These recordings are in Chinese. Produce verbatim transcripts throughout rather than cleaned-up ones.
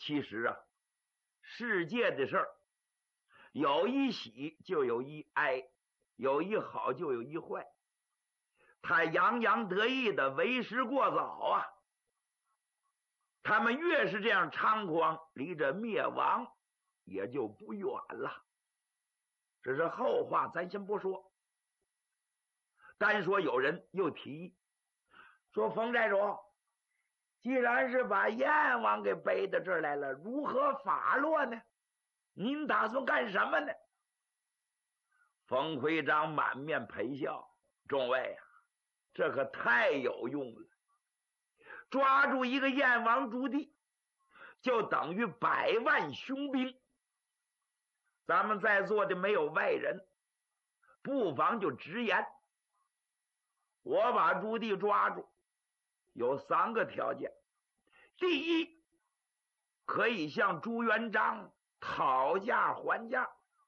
其实啊，世界的事儿有一喜就有一哀，有一好就有一坏。他洋洋得意的为时过早啊！他们越是这样猖狂，离着灭亡也就不远了。这是后话，咱先不说。单说有人又提议说：“冯寨主，既然是把燕王给背到这儿来了，如何发落呢？您打算干什么呢？”冯奎章满面陪笑：“众位啊，这可太有用了！抓住一个燕王朱棣，就等于百万雄兵。咱们在座的没有外人，不妨就直言，我把朱棣抓住，有三个条件。第一，可以向朱元璋讨价还价。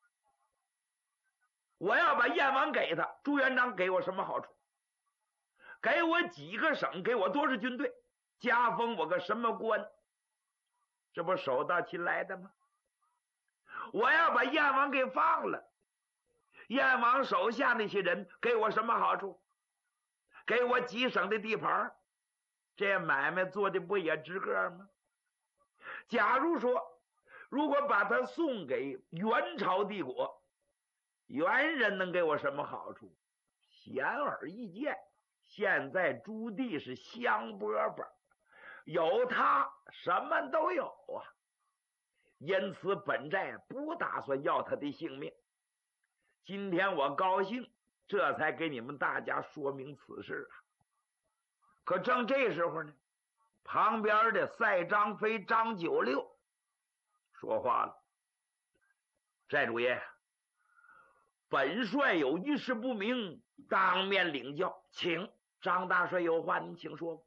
我要把燕王给他，朱元璋给我什么好处？给我几个省，给我多少军队，加封我个什么官？这不手到擒来的吗？我要把燕王给放了，燕王手下那些人给我什么好处？给我几省的地盘，这买卖做的不也值个吗？假如说如果把他送给元朝帝国，元人能给我什么好处？显而易见，现在朱棣是香饽饽，有他什么都有啊。因此本寨不打算要他的性命。今天我高兴，这才给你们大家说明此事啊。可正这时候呢，旁边的赛张飞张九六说话了：“寨主爷，本帅有一事不明，当面领教，请。”张大帅有话您请说。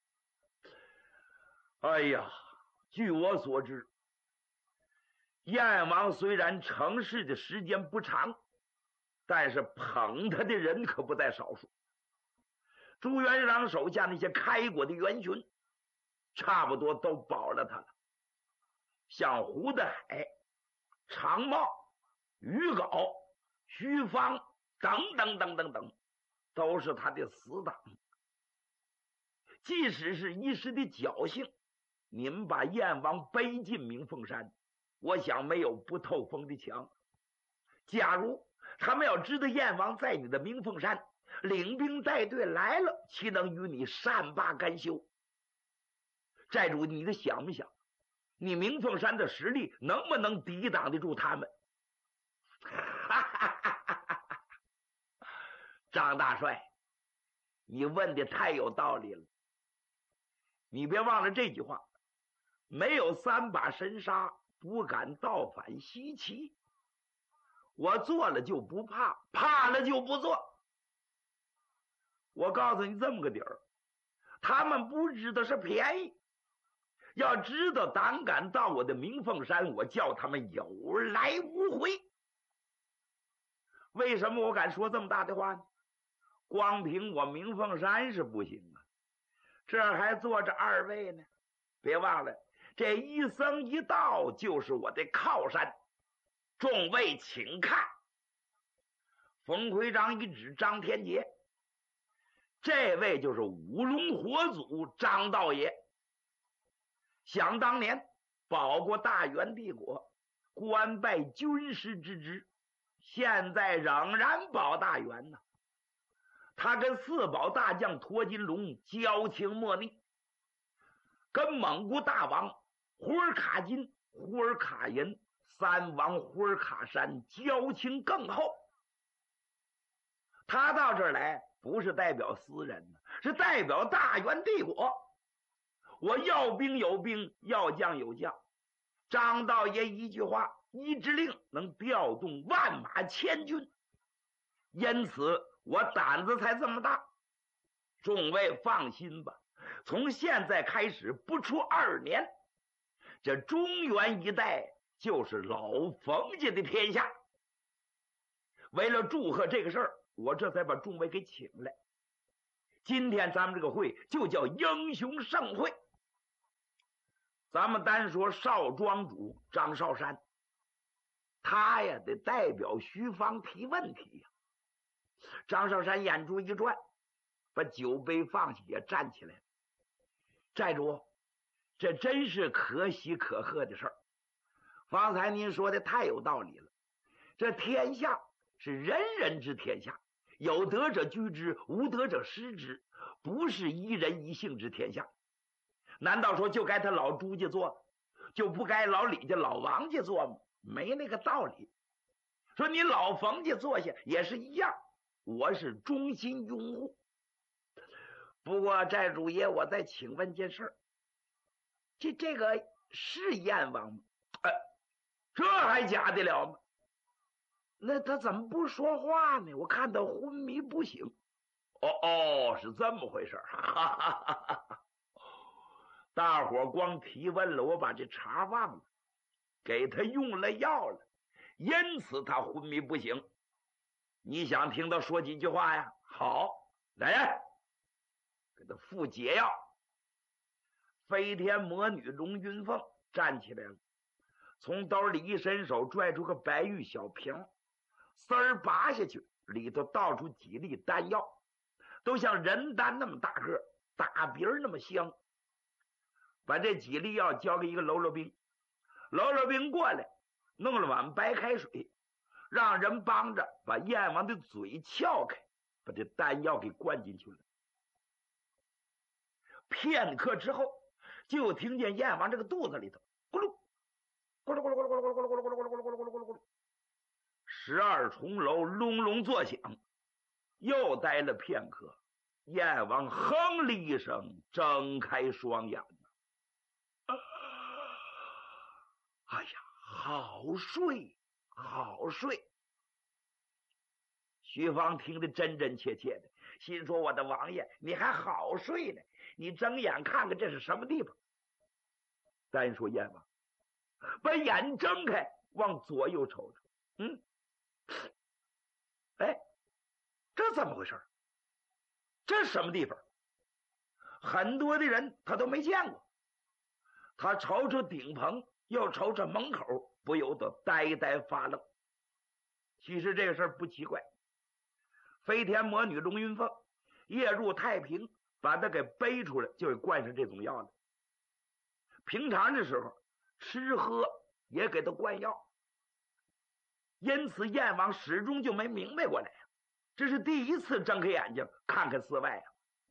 哎呀，据我所知，燕王虽然成事的时间不长，但是捧他的人可不在少数。朱元璋手下那些开国的元勋差不多都保了他了，像胡德海、常茂、于镐、徐芳等等等等等，都是他的死党。即使是一时的侥幸，你们把燕王背进明凤山，我想没有不透风的墙。假如他们要知道燕王在你的明凤山，领兵带队来了，岂能与你善罢甘休？寨主，你得想不想，你明凤山的实力能不能抵挡得住他们？张大帅，你问的太有道理了。你别忘了这句话，没有三把神杀，不敢倒反西岐。我做了就不怕，怕了就不做。我告诉你这么个底儿，他们不知道是便宜，要知道胆敢到我的明凤山，我叫他们有来无回。为什么我敢说这么大的话呢？光凭我明凤山是不行啊，这还坐着二位呢。别忘了，这一僧一道就是我的靠山。众位请看。冯奎章一指张天杰，这位就是五龙火祖张道爷。想当年保过大元帝国，官拜军师之职，现在仍然保大元呢。他跟四宝大将驼金龙交情莫逆，跟蒙古大王呼尔卡金、呼尔卡银三王呼尔卡山交情更厚。他到这儿来不是代表私人，是代表大元帝国。我要兵有兵，要将有将。张道爷一句话，一支令能调动万马千军，因此我胆子才这么大。众位放心吧，从现在开始不出二年，这中原一带就是老冯家的天下。为了祝贺这个事儿，我这才把众位给请来。今天咱们这个会就叫英雄盛会。 咱们单说少庄主张少山，他呀得代表徐芳提问题呀。张少山眼珠一转，把酒杯放下，也站起来了。寨主，这真是可喜可贺的事儿。方才您说的太有道理了，这天下是人人之天下，有德者居之，无德者失之，不是一人一姓之天下。难道说就该他老朱家做，就不该老李家老王家做吗？没那个道理。说你老冯家坐下也是一样，我是衷心拥护。不过寨主爷，我再请问件事，这这个是燕王吗？呃，这还假的了吗？那他怎么不说话呢？我看他昏迷不醒。哦哦，是这么回事。哈哈哈哈，大伙光提问了，我把这茬忘了，给他用了药了，因此他昏迷不醒。你想听他说几句话呀？好，来人，给他服解药。飞天魔女龙云凤站起来了，从兜里一伸手，拽出个白玉小瓶，丝儿拔下去，里头倒出几粒丹药，都像人丹那么大个，大鼻儿那么香。把这几粒药交给一个喽啰兵，喽啰兵过来弄了碗白开水，让人帮着把燕王的嘴撬开，把这丹药给灌进去了。片刻之后，就听见燕王这个肚子里头咕噜咕噜咕噜咕噜咕噜咕噜咕噜咕噜咕噜咕噜咕噜咕噜咕噜咕噜，十二重楼隆隆作响。又待了片刻，燕王哼了一声，睁开双眼。哎呀，好睡好睡。徐芳听得真真切切的，心说我的王爷你还好睡呢，你睁眼看看这是什么地方。单说燕王把眼睁开，往左右瞅瞅，嗯，哎，这怎么回事？这是什么地方？很多的人他都没见过。他瞅瞅顶棚，又瞅瞅门口，不由得呆呆发愣。其实这个事儿不奇怪，飞天魔女龙云凤夜入太平，把他给背出来，就给灌上这种药了。平常的时候吃喝也给他灌药，因此燕王始终就没明白过来，这是第一次睁开眼睛看看四外啊。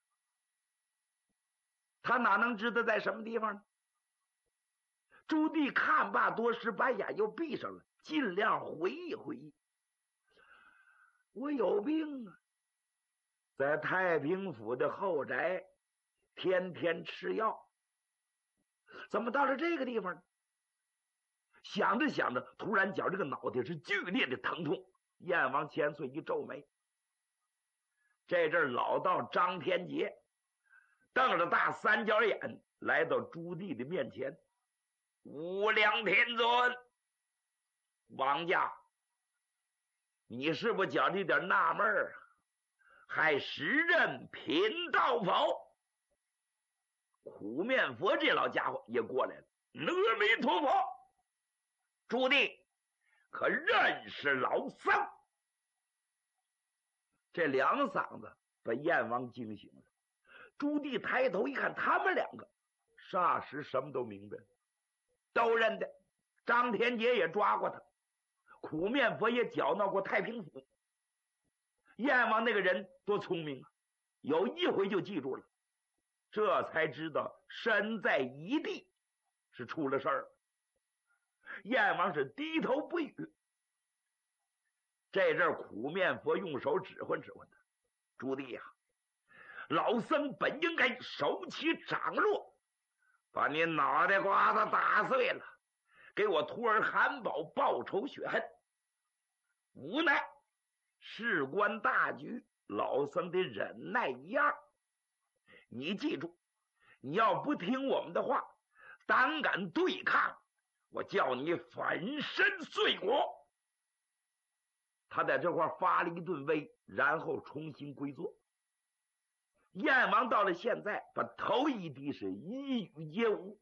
他哪能知道在什么地方呢？朱棣看罢多时，把眼又闭上了，尽量回忆回忆。我有病啊，在太平府的后宅天天吃药，怎么到了这个地方呢？想着想着，突然觉这个脑袋是剧烈的疼痛。燕王千岁一皱眉，这阵老道张天杰瞪着大三角眼来到朱棣的面前。无量天尊，王家，你是不是觉着一点纳闷儿？还时任贫道否？苦面佛这老家伙也过来了。阿弥陀佛，朱棣可认识老僧？这两嗓子把燕王惊醒了。朱棣抬头一看，他们两个霎时什么都明白了，都认得。张天杰也抓过他，苦面佛也搅闹过太平府。燕王那个人多聪明啊，有一回就记住了，这才知道身在一地是出了事儿。燕王是低头不语。这阵苦面佛用手指挥指挥他，朱棣啊，老僧本应该手起掌落，把你脑袋瓜子打碎了，给我徒儿韩宝报仇雪恨。无奈事关大局，老僧的忍耐一样。你记住，你要不听我们的话，胆敢对抗，我叫你粉身碎骨。他在这块发了一顿威，然后重新归坐。燕王到了现在，把头一低，是一语皆无。